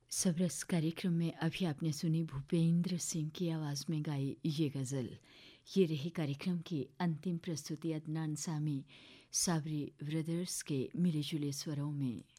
सबरस कार्यक्रम में अभी आपने सुनी भूपेंद्र सिंह की आवाज़ में गाई ये गज़ल। ये रही कार्यक्रम की अंतिम प्रस्तुति अदनान सामी साबरी ब्रदर्स के मिले जुले स्वरों में।